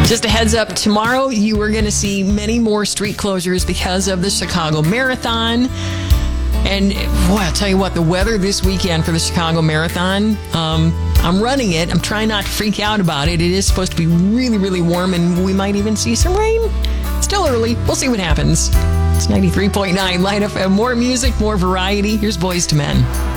Just a heads up, tomorrow you are going to see many more street closures because of the Chicago Marathon. And boy, I'll tell you what, the weather this weekend for the Chicago Marathon, I'm running it. I'm trying not to freak out about it. It is supposed to be really, really warm, and we might even see some rain. It's still early. We'll see what happens. It's 93.9 Light FM. More music, more variety. Here's Boyz II Men.